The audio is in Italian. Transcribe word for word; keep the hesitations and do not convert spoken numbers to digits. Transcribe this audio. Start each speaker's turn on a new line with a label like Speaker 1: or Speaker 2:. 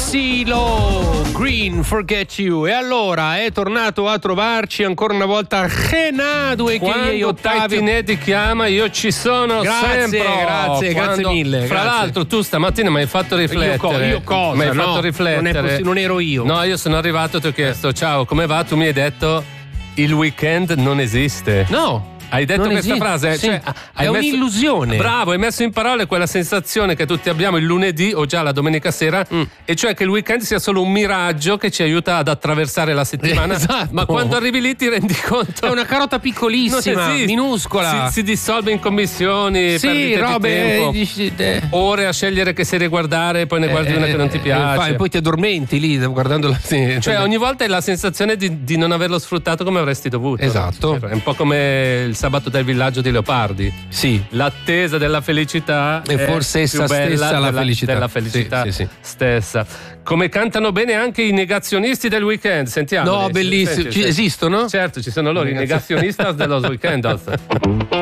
Speaker 1: CeeLo Green, Forget You. E allora è tornato a trovarci ancora una volta Renato e che
Speaker 2: Ottavio ti chiama, io ci sono
Speaker 1: grazie,
Speaker 2: sempre.
Speaker 1: Grazie,
Speaker 2: Quando,
Speaker 1: grazie mille.
Speaker 2: Fra
Speaker 1: grazie.
Speaker 2: l'altro, tu stamattina mi hai fatto riflettere.
Speaker 1: Io, co- io cosa?
Speaker 2: Mi hai
Speaker 1: no,
Speaker 2: fatto riflettere.
Speaker 1: Non, è possi- non ero io.
Speaker 2: No, io sono arrivato e ti ho chiesto: ciao, come va? Tu mi hai detto: il weekend non esiste.
Speaker 1: No.
Speaker 2: Hai detto
Speaker 1: non
Speaker 2: questa
Speaker 1: esiste.
Speaker 2: frase?
Speaker 1: Sì.
Speaker 2: Cioè, hai
Speaker 1: è
Speaker 2: messo...
Speaker 1: un'illusione.
Speaker 2: Bravo, hai messo in parole quella sensazione che tutti abbiamo il lunedì o già la domenica sera, mm. e cioè che il weekend sia solo un miraggio che ci aiuta ad attraversare la settimana.
Speaker 1: Esatto.
Speaker 2: Ma quando arrivi lì ti rendi conto.
Speaker 1: È una carota piccolissima, minuscola.
Speaker 2: Si, si dissolve in commissioni,
Speaker 1: sì, robe,
Speaker 2: di tempo,
Speaker 1: eh, dici, eh.
Speaker 2: ore a scegliere che serie guardare, poi ne guardi eh, una che non ti piace.
Speaker 1: E poi ti addormenti lì guardandola. Sì.
Speaker 2: Cioè ogni volta hai la sensazione di, di non averlo sfruttato come avresti dovuto.
Speaker 1: Esatto.
Speaker 2: È un po' come il sabato del villaggio di Leopardi.
Speaker 1: Sì.
Speaker 2: L'attesa della felicità
Speaker 1: e forse essa stessa
Speaker 2: della,
Speaker 1: la felicità.
Speaker 2: della felicità
Speaker 1: sì, sì, sì.
Speaker 2: stessa. Come cantano bene anche i negazionisti del weekend. Sentiamo.
Speaker 1: No, bellissimo. Ci esistono?
Speaker 2: Certo, ci sono loro, i negazionisti dello weekend.